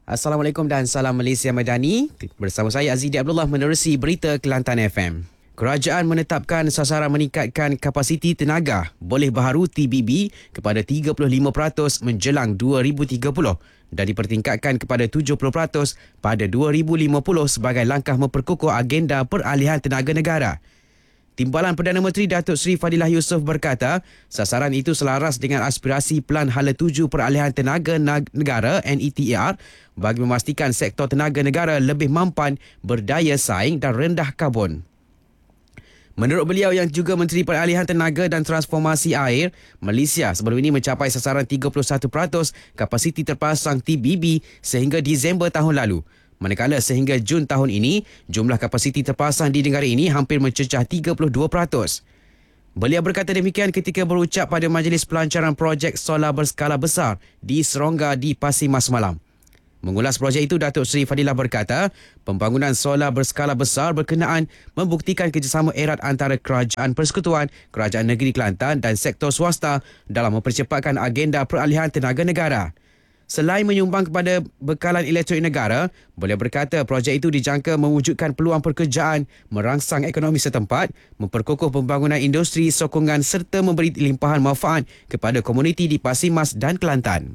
Assalamualaikum dan salam Malaysia Madani. Bersama saya Azidi Abdullah menerusi berita Kelantan FM. Kerajaan menetapkan sasaran meningkatkan kapasiti tenaga boleh baharu TBB kepada 35% menjelang 2030 dan dipertingkatkan kepada 70% pada 2050 sebagai langkah memperkukuh agenda peralihan tenaga negara. Timbalan Perdana Menteri Datuk Seri Fadilah Yusof berkata, sasaran itu selaras dengan aspirasi Pelan Hala 7 Peralihan Tenaga Negara NETAR bagi memastikan sektor tenaga negara lebih mampan, berdaya saing dan rendah karbon. Menurut beliau yang juga Menteri Peralihan Tenaga dan Transformasi Air, Malaysia sebelum ini mencapai sasaran 31% kapasiti terpasang TBB sehingga Disember tahun lalu. Manakala sehingga Jun tahun ini, jumlah kapasiti terpasang di negara ini hampir mencecah 32%. Beliau berkata demikian ketika berucap pada Majlis Pelancaran Projek Solar Berskala Besar di Serongga di Pasir Mas semalam. Mengulas projek itu, Datuk Seri Fadilah berkata, pembangunan solar berskala besar berkenaan membuktikan kerjasama erat antara Kerajaan Persekutuan, Kerajaan Negeri Kelantan dan sektor swasta dalam mempercepatkan agenda peralihan tenaga negara. Selain menyumbang kepada bekalan elektrik negara, beliau berkata projek itu dijangka mewujudkan peluang pekerjaan, merangsang ekonomi setempat, memperkukuh pembangunan industri sokongan serta memberi limpahan manfaat kepada komuniti di Pasir Mas dan Kelantan.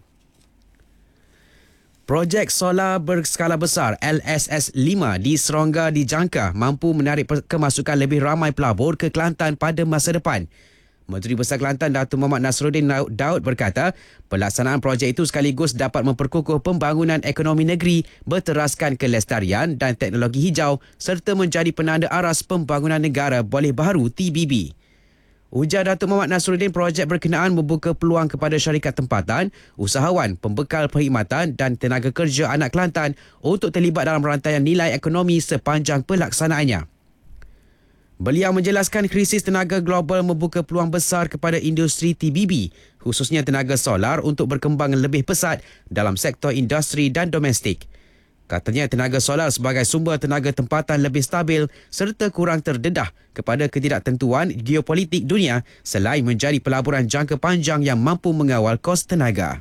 Projek solar berskala besar LSS 5 di Serongga dijangka mampu menarik kemasukan lebih ramai pelabur ke Kelantan pada masa depan. Menteri Besar Kelantan Datuk Mohamad Nasruddin Daud berkata, pelaksanaan projek itu sekaligus dapat memperkukuh pembangunan ekonomi negeri, berteraskan kelestarian dan teknologi hijau serta menjadi penanda aras pembangunan negara boleh baharu TBB. Ujar Datuk Mohamad Nasruddin, projek berkenaan membuka peluang kepada syarikat tempatan, usahawan, pembekal perkhidmatan dan tenaga kerja anak Kelantan untuk terlibat dalam rantaian nilai ekonomi sepanjang pelaksanaannya. Beliau menjelaskan krisis tenaga global membuka peluang besar kepada industri TBB, khususnya tenaga solar untuk berkembang lebih pesat dalam sektor industri dan domestik. Katanya tenaga solar sebagai sumber tenaga tempatan lebih stabil serta kurang terdedah kepada ketidaktentuan geopolitik dunia selain menjadi pelaburan jangka panjang yang mampu mengawal kos tenaga.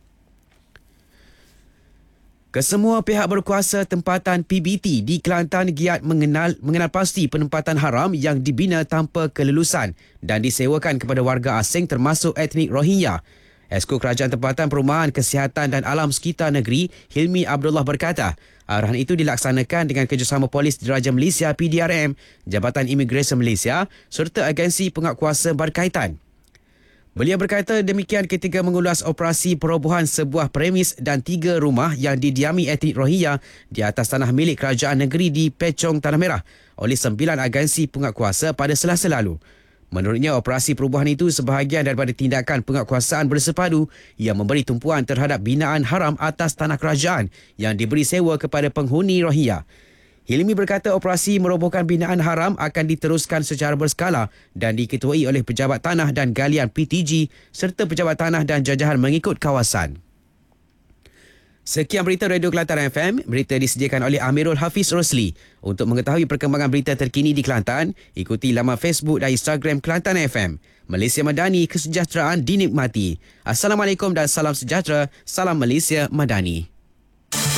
Kesemua pihak berkuasa tempatan PBT di Kelantan giat mengenal pasti penempatan haram yang dibina tanpa kelulusan dan disewakan kepada warga asing termasuk etnik Rohingya. Esko Kerajaan Tempatan Perumahan Kesihatan dan Alam Sekitar Negeri, Hilmi Abdullah berkata, arahan itu dilaksanakan dengan kerjasama Polis Diraja Malaysia PDRM, Jabatan Imigresen Malaysia serta agensi penguatkuasa berkaitan. Beliau berkata demikian ketika mengulas operasi perobohan sebuah premis dan 3 rumah yang didiami etnik Rohingya di atas tanah milik kerajaan negeri di Pechong Tanah Merah oleh 9 agensi penguatkuasa pada Selasa lalu. Menurutnya, operasi perubahan itu sebahagian daripada tindakan penguatkuasaan bersepadu yang memberi tumpuan terhadap binaan haram atas tanah kerajaan yang diberi sewa kepada penghuni Rohingya. Hilmi berkata operasi merobohkan binaan haram akan diteruskan secara berskala dan diketuai oleh Pejabat Tanah dan Galian PTG serta Pejabat Tanah dan Jajahan mengikut kawasan. Sekian berita Radio Kelantan FM. Berita disediakan oleh Amirul Hafiz Rosli. Untuk mengetahui perkembangan berita terkini di Kelantan, ikuti laman Facebook dan Instagram Kelantan FM. Malaysia Madani, kesejahteraan dinikmati. Assalamualaikum dan salam sejahtera. Salam Malaysia Madani.